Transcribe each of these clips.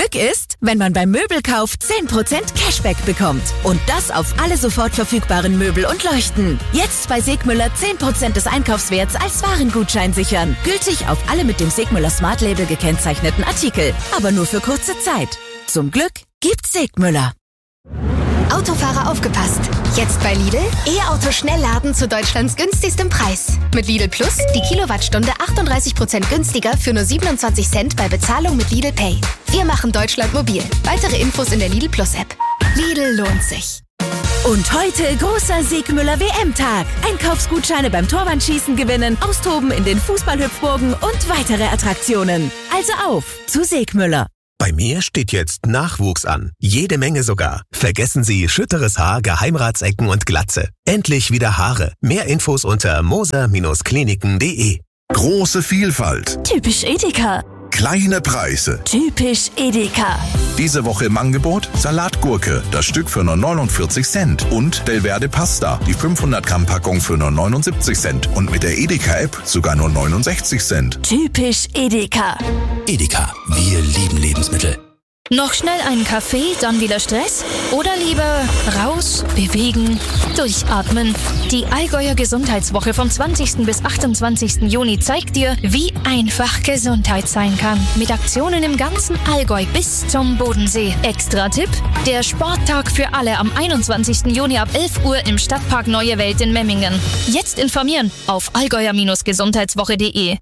Glück ist, wenn man beim Möbelkauf 10% Cashback bekommt. Und das auf alle sofort verfügbaren Möbel und Leuchten. Jetzt bei Segmüller 10% des Einkaufswerts als Warengutschein sichern. Gültig auf alle mit dem Segmüller Smart Label gekennzeichneten Artikel. Aber nur für kurze Zeit. Zum Glück gibt's Segmüller. Autofahrer aufgepasst! Jetzt bei Lidl E-Auto Schnellladen zu Deutschlands günstigstem Preis. Mit Lidl Plus die Kilowattstunde 38% günstiger für nur 27 Cent bei Bezahlung mit Lidl Pay. Wir machen Deutschland mobil. Weitere Infos in der Lidl Plus App. Lidl lohnt sich. Und heute großer Segmüller WM-Tag. Einkaufsgutscheine beim Torwandschießen gewinnen, austoben in den Fußballhüpfburgen und weitere Attraktionen. Also auf zu Segmüller. Bei mir steht jetzt Nachwuchs an. Jede Menge sogar. Vergessen Sie schütteres Haar, Geheimratsecken und Glatze. Endlich wieder Haare. Mehr Infos unter moser-kliniken.de. Große Vielfalt. Typisch Edeka. Kleine Preise. Typisch Edeka. Diese Woche im Angebot Salatgurke, das Stück für nur 49 Cent. Und Delverde Pasta, die 500 Gramm Packung für nur 79 Cent. Und mit der Edeka-App sogar nur 69 Cent. Typisch Edeka. Edeka, wir lieben Lebensmittel. Noch schnell einen Kaffee, dann wieder Stress? Oder lieber raus, bewegen, durchatmen? Die Allgäuer Gesundheitswoche vom 20. bis 28. Juni zeigt dir, wie einfach Gesundheit sein kann. Mit Aktionen im ganzen Allgäu bis zum Bodensee. Extra Tipp, der Sporttag für alle am 21. Juni ab 11 Uhr im Stadtpark Neue Welt in Memmingen. Jetzt informieren auf allgäuer-gesundheitswoche.de.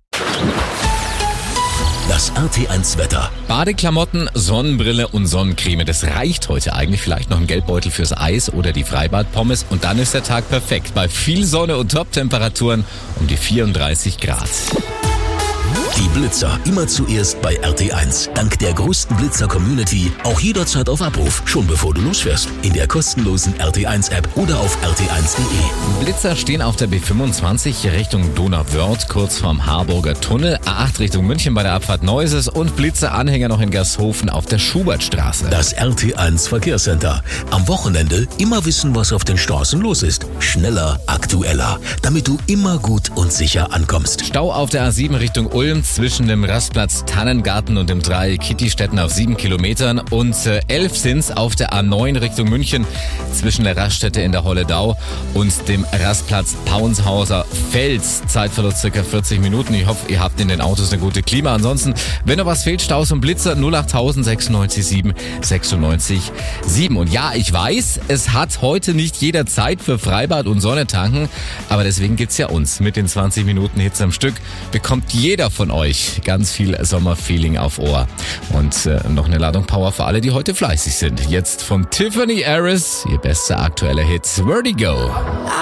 Das RT1 Wetter. Badeklamotten, Sonnenbrille und Sonnencreme. Das reicht heute eigentlich. Vielleicht noch ein Geldbeutel fürs Eis oder die Freibadpommes. Und dann ist der Tag perfekt. Bei viel Sonne und Top-Temperaturen um die 34 Grad. Die Blitzer immer zuerst bei RT1. Dank der größten Blitzer-Community auch jederzeit auf Abruf. Schon bevor du losfährst. In der kostenlosen RT1-App oder auf rt1.de. Blitzer stehen auf der B25 Richtung Donauwörth, kurz vorm Harburger Tunnel. A8 Richtung München bei der Abfahrt Neuses und Blitzeranhänger noch in Gershofen auf der Schubertstraße. Das RT1 Verkehrscenter. Am Wochenende immer wissen, was auf den Straßen los ist. Schneller, aktueller. Damit du immer gut und sicher ankommst. Stau auf der A7 Richtung Ulm zwischen dem Rastplatz Tannengarten und dem Dreieck Kittistetten auf 7 Kilometern und 11 sind's auf der A9 Richtung München zwischen der Raststätte in der Holledau und dem Rastplatz Paunshauser Fels. Zeitverlust ca. 40 Minuten. Ich hoffe, ihr habt in den Autos eine gute Klima. Ansonsten, wenn noch was fehlt, Staus und Blitzer 08000 96 7 96 7. Und ja, ich weiß, es hat heute nicht jeder Zeit für Freibad und Sonne tanken, aber deswegen gibt's ja uns. Mit den 20 Minuten Hits am Stück bekommt jeder von euch ganz viel Sommerfeeling auf Ohr. Und noch eine Ladung Power für alle, die heute fleißig sind. Jetzt von Tiffany Harris, ihr bester aktueller Hit, Vertigo.